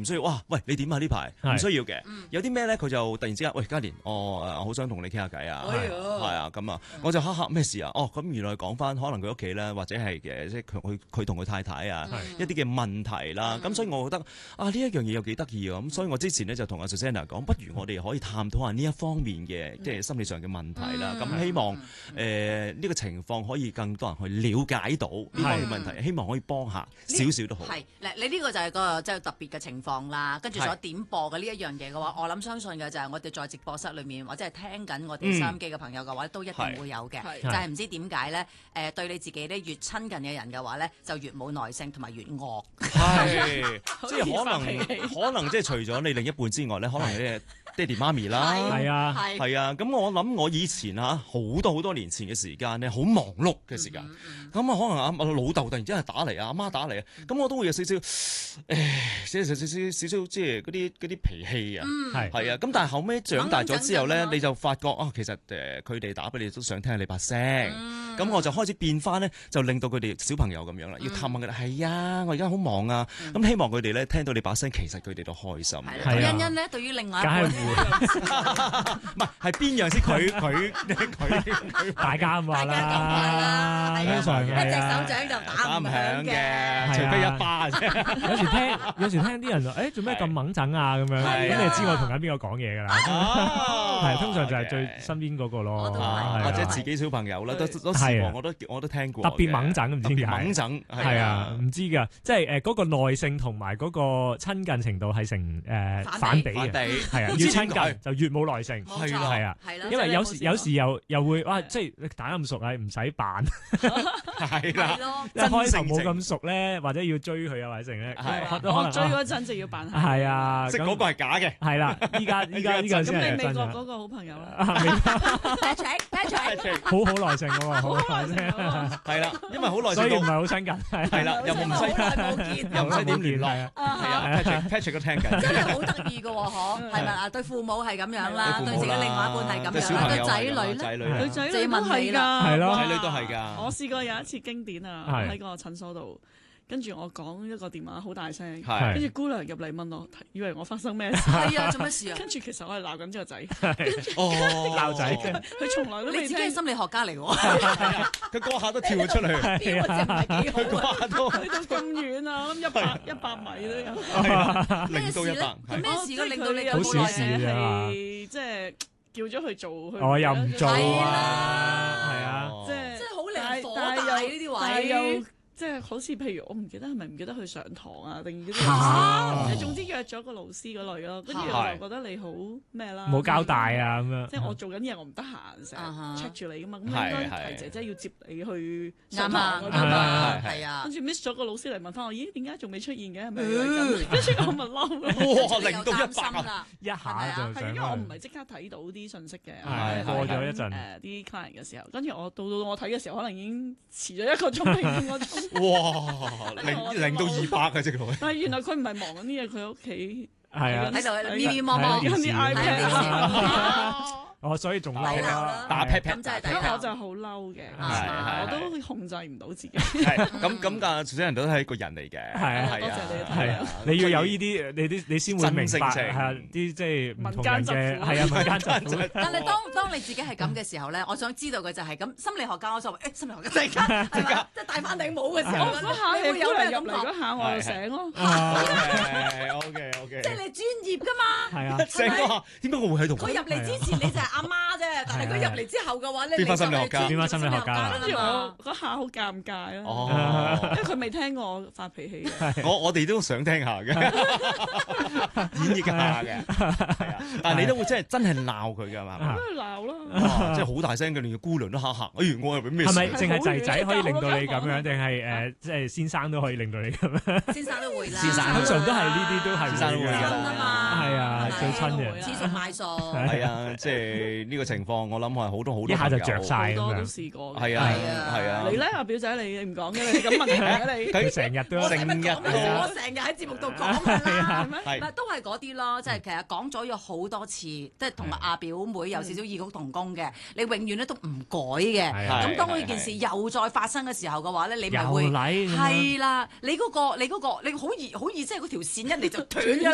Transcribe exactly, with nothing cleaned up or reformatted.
唔需要哇，喂你點啊呢排唔需要嘅。有啲咩咧佢就突然之間喂嘉蓮，我好想同你傾下偈啊，係啊咁啊，我就黑黑咩事啊？哦咁原來講翻可能佢屋企咧或者係嘅即係佢佢同佢太太啊一啲嘅問題啦。咁所以我覺得啊呢一樣嘢又幾得意啊。咁所以我之前咧就同阿 Susanna 講，不如我哋可以探討下呢一方面嘅即係心理上嘅問題啦。咁希望誒呢個情況可以更多人去了解到呢方面問題，希望可以幫下少少都好。 係嗱，你呢個就係個即係特別嘅情況啦。跟住所點播嘅呢一樣嘢嘅話，我諗相信嘅就係我哋在直播室裏面或者係聽緊我哋收音機嘅朋友嘅話，都一定會有嘅。就係唔知點解咧？誒對你自己咧越親近嘅人嘅話咧，就越冇耐性同埋越惡。 係，即係可能可能即係除咗你另一半之外咧，可能你爹哋媽咪啦， 係啊， 係啊。咁我諗我以前嚇好多好多年前嘅時間咧，好忙碌嘅時間，咁啊可能阿老豆突然之間打嚟啊，阿媽打嚟啊，咁我都會有少少誒，少少少少少少即係嗰啲嗰啲脾氣啊，係啊。咁但係後尾長大咗之後咧，你就發覺啊，其實誒佢哋打俾你都想聽下你把聲，咁我就開始變翻咧，就令到佢哋小朋友咁樣啦，要探下佢哋。係啊，我而家好忙啊，咁希望佢哋咧聽到你把聲，其實佢哋都開心。 係欣欣咧，對於另外一半， 唔係係邊樣先？佢佢佢佢大家咁話啦， 通常一隻手掌就打唔響嘅， 除非一巴啫。 有時聽有時聽啲人話，誒做咩咁猛整啊咁樣，咁你就知我同緊邊個講嘢㗎啦。係通常就係最身邊嗰個咯， 或者自己小朋友啦，都都試過，我都我都聽過。 特別猛整唔知點解。 猛整係啊，唔知㗎，即係誒嗰個耐性同埋嗰個親近程度係成誒反比嘅，係啊，越親近就越冇耐性，係啦，係啊，因為有時有時又又會哇，即係你大家咁熟啊，唔使扮， 係啦， 一開頭冇咁熟咧，或者要追佢啊，或者成咧， 我追嗰陣就要扮下， 係啊， 即係嗰個係假嘅， 係啦，依家依家呢個先係真嘅。 咁你美國嗰個好朋友啦 ，Patrick Patrick， 好好耐性嗰個，好耐性， 係啦，因為好耐性， 所以唔係好親近， 係啦，又唔使又唔使點聯絡，係啊 ，Patrick Patrick 都聽緊， 真係好得意㗎喎，嗬，係咪啊？對父母係咁樣啦，對自己另外一半係咁樣，對仔女咧， 仔女對仔女都係㗎， 係咯， 仔女都係㗎。 我試過有一次經典啊，喺個診所度。跟住我講一個電話好大聲，跟住姑娘入嚟問我，以為我發生咩事？ 係啊，做乜事啊？ 跟住其實我係鬧緊呢個仔， 哦， 鬧仔， 佢從來都未聽。 你自己係心理學家嚟喎， 佢嗰下都跳咗出嚟， 邊個真係幾好啊？ 去到咁遠啊，咁一百一百米都有， 零到一百， 佢咩事都令到你好小事啊！即係叫咗佢做， 我又唔做啊， 係啊， 即係即係好靈火大呢啲位。 即係好似譬如我唔記得係咪唔記得去上堂啊，定嗰啲，即係總之約咗個老師嗰類咯。跟住我就覺得你好咩啦， 冇交代啊咁樣。 即係我做緊嘢，我唔得閒成日 check 住你噶嘛。咁應該係姐姐要接你去上堂嗰啲嘛。係啊。 跟住 miss 咗個老師嚟問翻我，咦點解仲未出現嘅？係咪咁？跟住我咪嬲咯。 哇！零到一百啊！ 一下就係因為我唔係即刻睇到啲信息嘅， 係過咗一陣誒啲 client 嘅時候，跟住我到到我睇嘅時候，可能已經遲咗一個鐘定半個鐘。 哇！零零到二百嘅啫佢， 但係原來佢唔係忙緊啲嘢，佢喺屋企係啊， 喺度咪咪摸摸跟啲 iPad。 哦，所以仲嬲啦， 打 pat pat， 咁我就好嬲嘅，我都控制唔到自己。 係咁咁啊，所有人都係一個人嚟嘅， 係啊， 多謝你， 係啊，你要有呢啲，你啲你先會明白係啊啲即係唔同人嘅係啊民間疾苦。 但係當當你自己係咁嘅時候咧，我想知道嘅就係咁，心理學家我就話誒心理學家即刻即刻即係戴翻頂帽嘅時候， 嗰下你會有人入嚟嗰下我就醒咯。 O K O K， 即係你專業㗎嘛？ 係啊， 醒嗰下點解我會喺度？ 佢入嚟之前你就係阿媽啫，但係佢入嚟之後嘅話咧， 變翻心理學家， 變翻心理學家。 跟住我嗰下好尷尬咯，因為佢未聽過我發脾氣嘅。 我我哋都想聽下嘅，演繹下嘅，係啊。但係你都會真係真係鬧佢㗎嘛？ 咁去鬧咯， 即係好大聲嘅，連個姑娘都嚇嚇。哎呀，我係咩事？ 係咪淨係仔仔可以令到你咁樣，定係誒即係先生都可以令到你咁樣？ 先生都會啦， 先生通常都係呢啲都係先生都會親啊嘛， 係啊，最親嘅， 黐熟買熟， 係啊，即係呢個情況，我諗係好多好多一下就着晒咁好多都樣。 試過。 係啊係啊， 你咧阿表仔，你你唔講嘅，你咁問嘅你。 佢成日都成日我成日喺節目度講㗎啦， 係唔係都係嗰啲咯，即係其實講咗有好多次，即係同阿表妹有少少異曲同工嘅，你永遠咧都唔改嘅。咁當呢件事又再發生嘅時候嘅話咧，你咪會係啦，你嗰個你嗰個你好易好易即係嗰條線一嚟就斷咗